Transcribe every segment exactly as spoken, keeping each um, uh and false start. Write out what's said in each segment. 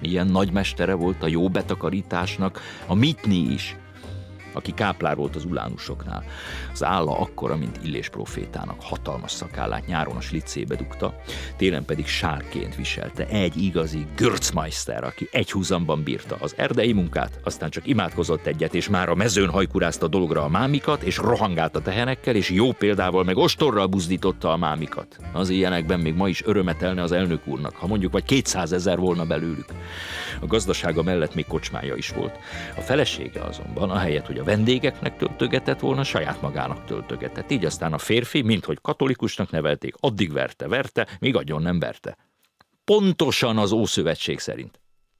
Ilyen nagymestere volt a jó betakarításnak a Mitni is, aki káplár volt az ulánusoknál. Az álla akkora, mint Illés profétának, hatalmas szakállát nyáron a slicébe dugta, télen pedig sárként viselte. Egy igazi Gürzmeister, aki egy húzamban bírta az erdei munkát, aztán csak imádkozott egyet, és már a mezőn hajkurázta dologra a mámikat, és rohangált a tehenekkel, és jó példával meg ostorral buzdította a mámikat. Az ilyenekben még ma is örömetelne az elnök úrnak, ha mondjuk vagy kétszázezer volna belőlük. A gazdasága mellett még kocsmája is volt. A felesége azonban, ahelyett, hogy a vendégeknek töltögetett volna, saját magának töltögetett. Így aztán a férfi, minthogy katolikusnak nevelték, addig verte, verte, míg agyon nem verte. Pontosan az Ószövetség szerint.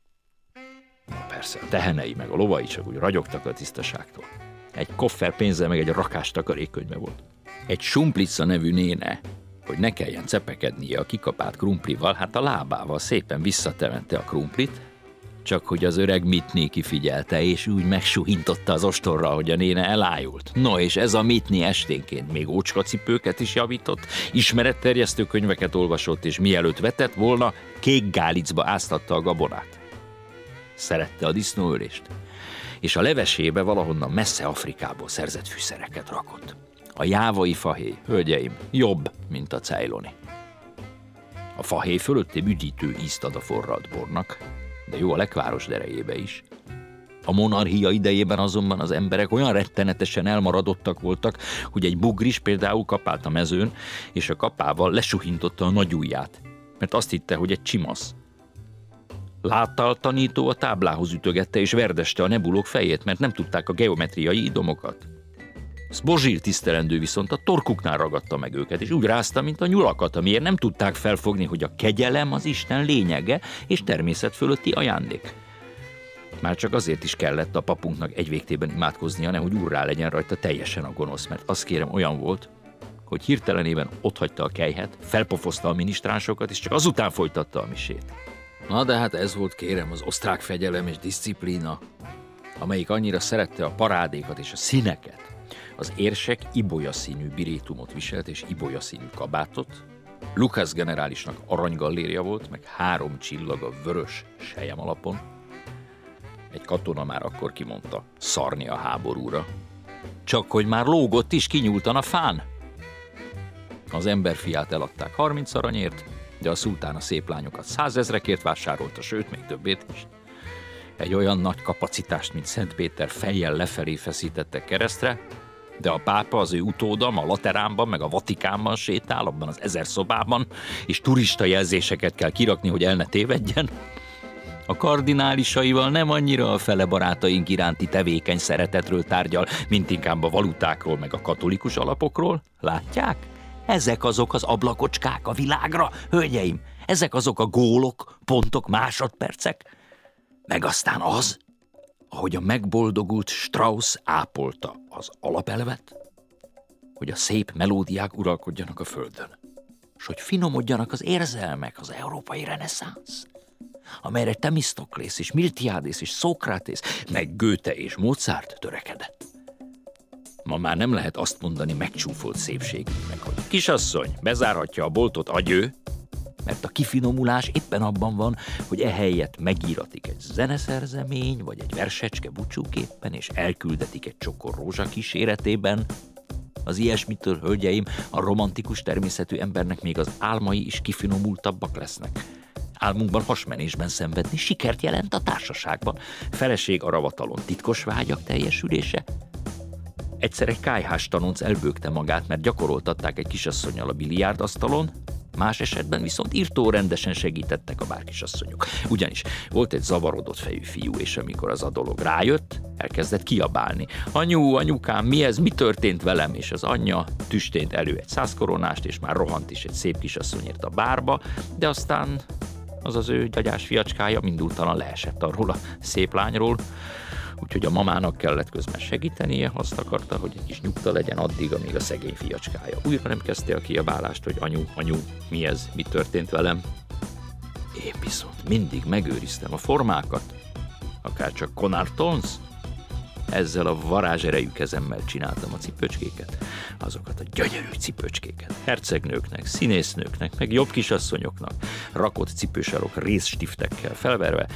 Na persze, a tehenei meg a lovai csak úgy ragyogtak a tisztaságtól. Egy koffer pénze meg egy rakás takarékkönyve volt. Egy Sumplica nevű néne, hogy ne kelljen cepekednie a kikapált krumplival, hát a lábával szépen visszatemette a krumplit, csak hogy az öreg Mitni kifigyelte, és úgy megsuhintotta az ostorral, hogy a néne elájult. No, és ez a Mitni esténként még ócskacipőket is javított, ismeretterjesztő könyveket olvasott, és mielőtt vetett volna, kék gálicba áztatta a gabonát. Szerette a disznóölést, és a levesébe valahonnan messze Afrikából szerzett fűszereket rakott. A jávai fahéj, hölgyeim, jobb, mint a ceyloni. A fahéj fölötti üdítő ízt ad a forralt bornak, de jó a lekváros derejébe is. A monarchia idejében azonban az emberek olyan rettenetesen elmaradottak voltak, hogy egy bugris például kapált a mezőn, és a kapával lesuhintotta a nagy ujját, mert azt hitte, hogy egy csimasz. Látta a tanító, a táblához ütögette és verdeste a nebulók fejét, mert nem tudták a geometriai idomokat. Zbozsír tisztelendő viszont a torkuknál ragadta meg őket, és úgy rázta, mint a nyulakat, amiért nem tudták felfogni, hogy a kegyelem az Isten lényege és természet fölötti ajándék. Már csak azért is kellett a papunknak egy végtében imádkoznia, nehogy úrrá legyen rajta teljesen a gonosz, mert azt kérem, olyan volt, hogy hirtelenében otthagyta a kelyhet, felpofozta a minisztránsokat, és csak azután folytatta a misét. Na de hát ez volt, kérem, az osztrák fegyelem és diszciplína, amelyik annyira szerette a parádékat és a színeket. Az érsek ibolya színű birétumot viselt és ibolya színű kabátot, Lukasz generálisnak aranygalléria volt, meg három csillag a vörös sejem alapon. Egy katona már akkor kimondta, szarni a háborúra. Csak hogy már lógott is kinyúltan a fán. Az emberfiát eladták harminc aranyért, de a szultán a szép lányokat százezrekért vásárolta, sőt, még többét is. Egy olyan nagy kapacitást, mint Szent Péter fejjel lefelé feszítettek keresztre, de a pápa, az ő utódam, a Lateránban, meg a Vatikánban sétál, abban az ezer szobában, és turista jelzéseket kell kirakni, hogy el ne tévedjen. A kardinálisaival nem annyira a fele barátaink iránti tevékeny szeretetről tárgyal, mint inkább a valutákról, meg a katolikus alapokról. Látják? Ezek azok az ablakocskák a világra, hölgyeim, ezek azok a gólok, pontok, másodpercek, meg aztán az, ahogy a megboldogult Strauss ápolta az alapelvet, hogy a szép melódiák uralkodjanak a földön, és hogy finomodjanak az érzelmek, az európai reneszánsz, amelyre Themistoklész és Miltiádész és Szókratész, meg Goethe és Mozart törekedett. Ma már nem lehet azt mondani megcsúfolt szépségünknek, hogy kisasszony, bezárhatja a boltot, agyő, mert a kifinomulás éppen abban van, hogy ehelyett megíratik egy zeneszerzemény, vagy egy versecske búcsúképpen, és elküldetik egy csokor rózsa kíséretében. Az ilyesmitől, hölgyeim, a romantikus természetű embernek még az álmai is kifinomultabbak lesznek. Álmunkban hasmenésben szenvedni sikert jelent a társaságban. Feleség a ravatalon titkos vágyak teljesülése. Egyszer egy kályhás tanonc elbőgte magát, mert gyakoroltatták egy kisasszonnyal a biliárdasztalon, más esetben viszont írtó rendesen segítettek a bárkisasszonyok. Ugyanis volt egy zavarodott fejű fiú, és amikor az a dolog rájött, elkezdett kiabálni. Anyu, anyukám, mi ez, mi történt velem? És az anyja tüstént elő egy százkoronást, és már rohant is egy szép kisasszonyért a bárba, de aztán az az ő gyagyás fiacskája mindultalan leesett arról a szép lányról, úgyhogy a mamának kellett közben segítenie, azt akarta, hogy egy kis nyugta legyen addig, amíg a szegény fiacskája újra nem kezdte a kiabálást, hogy anyu, anyu, mi ez, mi történt velem. Én viszont mindig megőriztem a formákat, akár csak Conartons. Ezzel a varázserejű kezemmel csináltam a cipőcskéket, azokat a gyönyörű cipőcskéket. Hercegnőknek, színésznőknek, meg jobb kisasszonyoknak, rakott cipősarok részstiftekkel felverve,